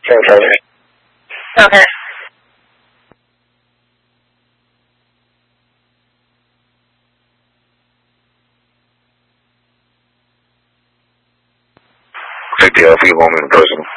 Okay. Take the Alpha, you want me in person?